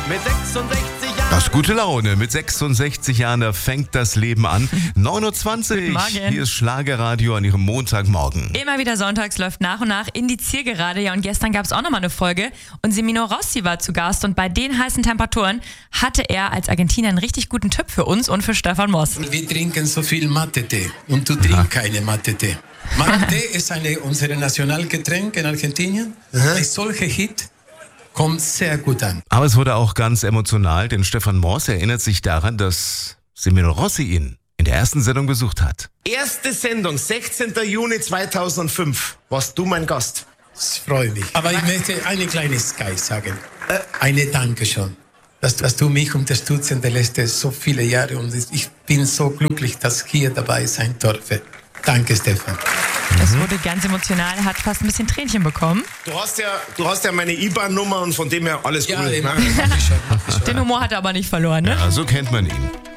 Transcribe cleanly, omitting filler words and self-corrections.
mit 66 Jahren. Das ist gute Laune. Mit 66 Jahren, da fängt das Leben an. 9.20 Uhr, Morgen. hier ist Schlagerradio an Ihrem Montagmorgen. Immer wieder sonntags läuft nach und nach in die Zielgerade. Ja, und gestern gab es auch nochmal eine Folge. Und Semino Rossi war zu Gast. Und bei den heißen Temperaturen hatte er als Argentinier einen richtig guten Tipp für uns und für Stefan Moss. Wir trinken so viel Mate-Tee und du trinkst keine Mate-Tee. Mate-Tee ist unser Nationalgetränk in Argentinien. Ein solcher Hit kommt sehr gut an. Aber es wurde auch ganz emotional, denn Stefan Moss erinnert sich daran, dass Semino Rossi ihn in der ersten Sendung besucht hat. Erste Sendung, 16. Juni 2005. Warst du mein Gast? Das freut mich. Aber ich möchte eine kleine Sky sagen. Eine Danke schon. Dass du mich unterstützt in den letzten so viele Jahre. Und ich bin so glücklich, dass ich hier dabei sein durfte. Danke, Stefan. Es wurde ganz emotional, er hat fast ein bisschen Tränchen bekommen. Du hast ja meine IBAN-Nummer und von dem her alles cool. Ja, mach ich schon. Den Humor hat er aber nicht verloren, ne? Ja, so kennt man ihn.